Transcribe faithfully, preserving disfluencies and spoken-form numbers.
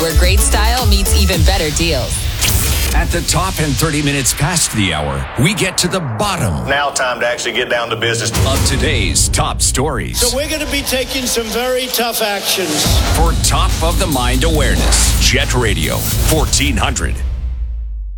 where great style meets even better deals. At the top and thirty minutes past the hour, we get to the bottom. Now time to actually get down to business. Of today's top stories. So we're going to be taking some very tough actions. For top of the mind awareness, Jet Radio, fourteen hundred.